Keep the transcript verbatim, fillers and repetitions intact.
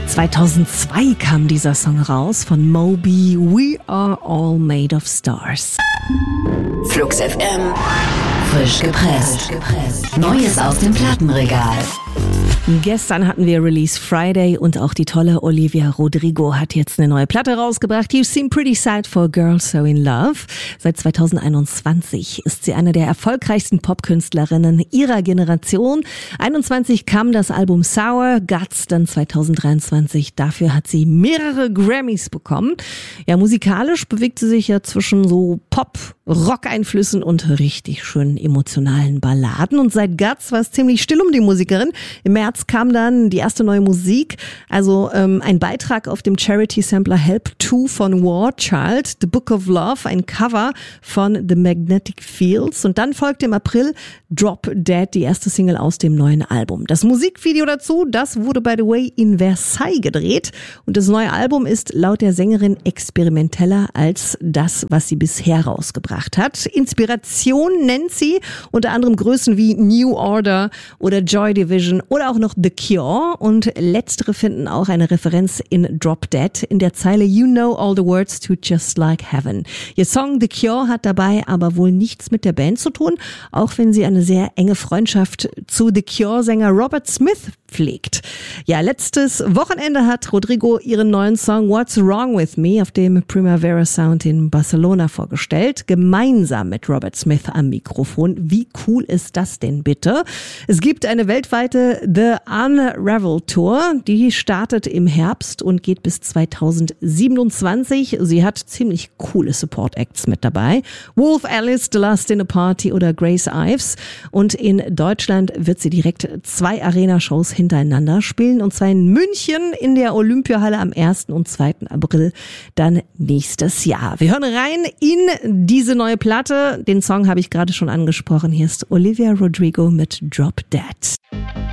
zweitausendzwei kam dieser Song raus von Moby, We Are All Made of Stars. Flux F M, frisch gepresst. Neues aus dem Plattenregal. Gestern hatten wir Release Friday und auch die tolle Olivia Rodrigo hat jetzt eine neue Platte rausgebracht. You Seem Pretty Sad for a Girl So in Love. Seit zweitausendeinundzwanzig ist sie eine der erfolgreichsten Popkünstlerinnen ihrer Generation. einundzwanzig kam das Album Sour Guts, dann zweitausenddreiundzwanzig. Dafür hat sie mehrere Grammys bekommen. Ja, musikalisch bewegt sie sich ja zwischen so Pop, Rock-Einflüssen und richtig schönen emotionalen Balladen. Und seit Guts war es ziemlich still um die Musikerin. Im März kam dann die erste neue Musik, also ähm, ein Beitrag auf dem Charity-Sampler Help zwei von War Child, The Book of Love, ein Cover von The Magnetic Fields. Und dann folgte im April Drop Dead, die erste Single aus dem neuen Album. Das Musikvideo dazu, das wurde by the way in Versailles gedreht. Und das neue Album ist laut der Sängerin experimenteller als das, was sie bisher rausgebracht hat. Inspiration nennt sie unter anderem Größen wie New Order oder Joy Division oder auch noch The Cure, und letztere finden auch eine Referenz in Drop Dead in der Zeile You know all the words to Just Like Heaven. Ihr Song The Cure hat dabei aber wohl nichts mit der Band zu tun, auch wenn sie eine sehr enge Freundschaft zu The Cure-Sänger Robert Smith pflegt. Ja, letztes Wochenende hat Rodrigo ihren neuen Song What's Wrong With Me auf dem Primavera Sound in Barcelona vorgestellt, gemeinsam mit Robert Smith am Mikrofon. Wie cool ist das denn bitte? Es gibt eine weltweite The Unravel Tour, die startet im Herbst und geht bis zweitausendsiebenundzwanzig. Sie hat ziemlich coole Support Acts mit dabei. Wolf Alice, The Last in a Party oder Grace Ives. Und in Deutschland wird sie direkt zwei Arena-Shows hintereinander spielen, und zwar in München in der Olympiahalle am ersten und zweiten April dann nächstes Jahr. Wir hören rein in diese neue Platte. Den Song habe ich gerade schon angesprochen. Hier ist Olivia Rodrigo mit Drop Dead.